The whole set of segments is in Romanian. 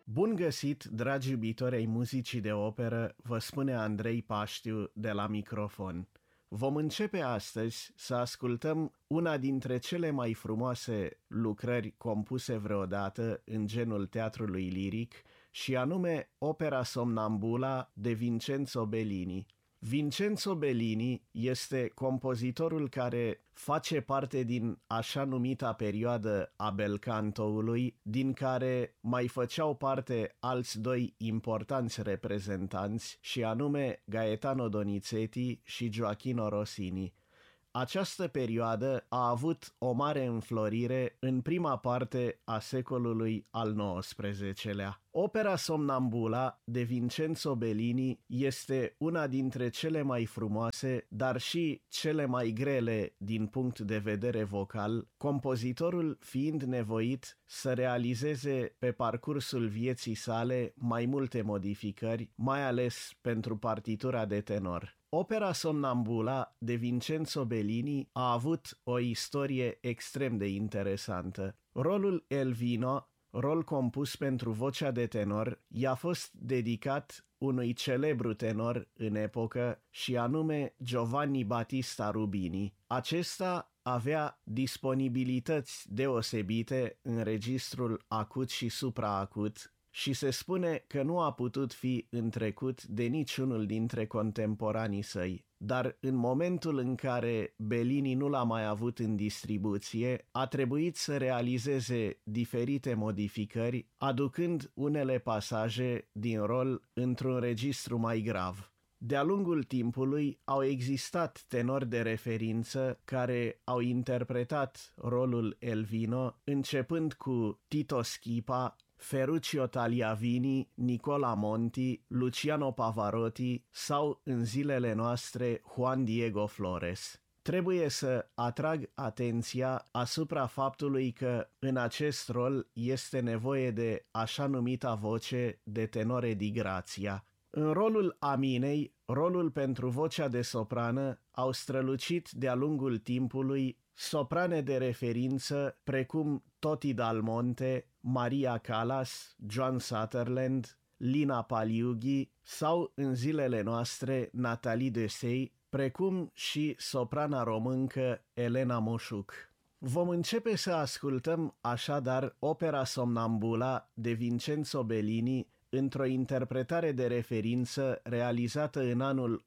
Bun găsit, dragi iubitori ai muzicii de operă, vă spune Andrei Paștiu de la microfon. Vom începe astăzi să ascultăm una dintre cele mai frumoase lucrări compuse vreodată în genul teatrului liric, și anume opera Somnambula de Vincenzo Bellini. Vincenzo Bellini este compozitorul care face parte din așa numita perioadă a belcantoului, din care mai făceau parte alți doi importanți reprezentanți, și anume Gaetano Donizetti și Gioachino Rossini. Această perioadă a avut o mare înflorire în prima parte a secolului al XIX-lea. Opera Somnambula de Vincenzo Bellini este una dintre cele mai frumoase, dar și cele mai grele din punct de vedere vocal, compozitorul fiind nevoit să realizeze pe parcursul vieții sale mai multe modificări, mai ales pentru partitura de tenor. Opera Somnambula de Vincenzo Bellini a avut o istorie extrem de interesantă. Rolul Elvino, rol compus pentru vocea de tenor, i-a fost dedicat unui celebru tenor în epocă, și anume Giovanni Battista Rubini. Acesta avea disponibilități deosebite în registrul acut și supraacut și se spune că nu a putut fi întrecut de niciunul dintre contemporanii săi. Dar în momentul în care Bellini nu l-a mai avut în distribuție, a trebuit să realizeze diferite modificări, aducând unele pasaje din rol într-un registru mai grav. De-a lungul timpului au existat tenori de referință care au interpretat rolul Elvino, începând cu Tito Schipa, Ferruccio Tagliavini, Nicola Monti, Luciano Pavarotti sau, în zilele noastre, Juan Diego Flores. Trebuie să atrag atenția asupra faptului că în acest rol este nevoie de așa numita voce de tenore di grazia. În rolul Aminei, rolul pentru vocea de soprană, au strălucit de-a lungul timpului soprane de referință precum Toti Dal Monte, Maria Callas, Joan Sutherland, Lina Paliughi sau, în zilele noastre, Nathalie Dessay, precum și soprana româncă Elena Moșuc. Vom începe să ascultăm așadar opera Somnambula de Vincenzo Bellini într-o interpretare de referință realizată în anul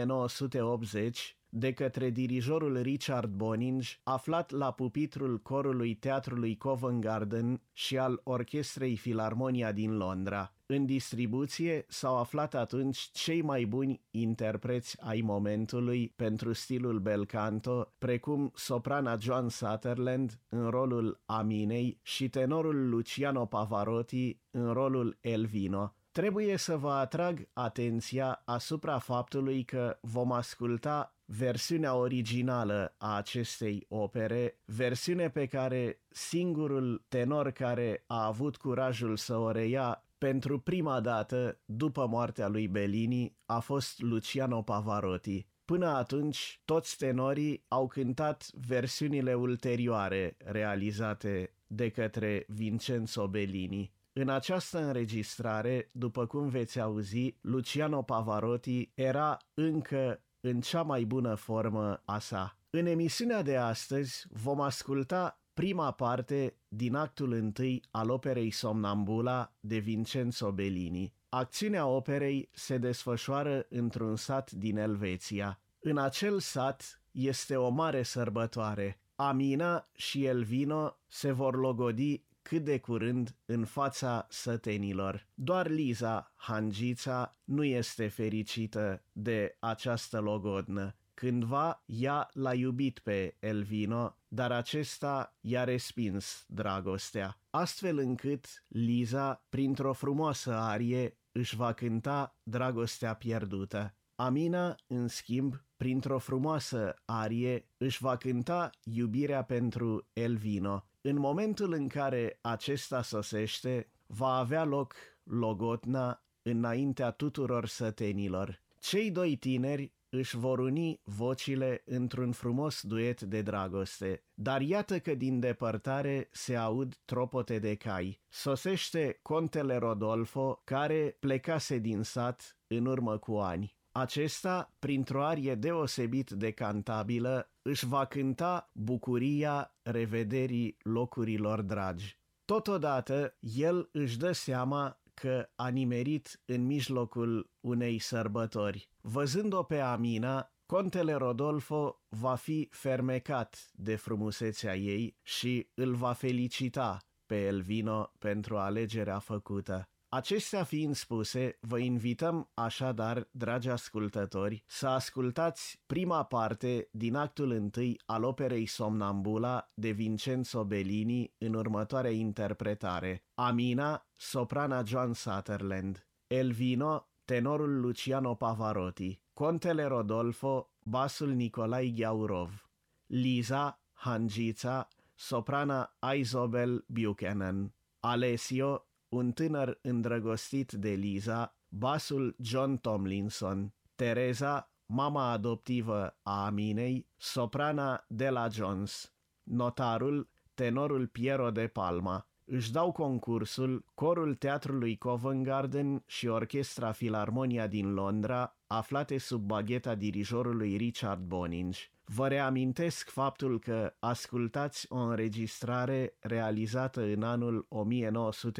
1980 de către dirijorul Richard Boninge, aflat la pupitrul corului Teatrului Covent Garden și al Orchestrei Filarmonia din Londra. În distribuție s-au aflat atunci cei mai buni interpreți ai momentului pentru stilul bel canto, precum soprana Joan Sutherland în rolul Aminei și tenorul Luciano Pavarotti în rolul Elvino. Trebuie să vă atrag atenția asupra faptului că vom asculta versiunea originală a acestei opere, versiune pe care singurul tenor care a avut curajul să o reia pentru prima dată după moartea lui Bellini a fost Luciano Pavarotti. Până atunci, toți tenorii au cântat versiunile ulterioare realizate de către Vincenzo Bellini. În această înregistrare, după cum veți auzi, Luciano Pavarotti era încă în cea mai bună formă a sa. În emisiunea de astăzi vom asculta prima parte din actul întâi al operei Somnambula de Vincenzo Bellini. Acțiunea operei se desfășoară într-un sat din Elveția. În acel sat este o mare sărbătoare. Amina și Elvino se vor logodi cât de curând în fața sătenilor. Doar Liza, hangița, nu este fericită de această logodnă. Cândva ea l-a iubit pe Elvino, dar acesta i-a respins dragostea, astfel încât Liza, printr-o frumoasă arie, își va cânta dragostea pierdută. Amina, în schimb, printr-o frumoasă arie, își va cânta iubirea pentru Elvino. În momentul în care acesta sosește, va avea loc logotna înaintea tuturor sătenilor. Cei doi tineri își vor uni vocile într-un frumos duet de dragoste. Dar iată că din depărtare se aud tropote de cai. Sosește contele Rodolfo, care plecase din sat în urmă cu ani. Acesta, printr-o arie deosebit de cantabilă, își va cânta bucuria revederii locurilor dragi. Totodată, el își dă seama că a nimerit în mijlocul unei sărbători. Văzând-o pe Amina, contele Rodolfo va fi fermecat de frumusețea ei și îl va felicita pe Elvino pentru alegerea făcută. Acestea fiind spuse, vă invităm așadar, dragi ascultători, să ascultați prima parte din actul 1 al operei Somnambula de Vincenzo Bellini în următoarea interpretare. Amina, soprana Joan Sutherland; Elvino, tenorul Luciano Pavarotti; contele Rodolfo, basul Nicolae Gheaurov; Liza, Hangița, soprana Isobel Buchanan; Alessio, un tânăr îndrăgostit de Liza, basul John Tomlinson; Teresa, mama adoptivă a Aminei, soprana Della Jones; notarul, tenorul Piero de Palma. Își dau concursul corul Teatrului Covent Garden și Orchestra Filarmonia din Londra, aflate sub bagheta dirijorului Richard Boninge. Vă reamintesc faptul că ascultați o înregistrare realizată în anul 1900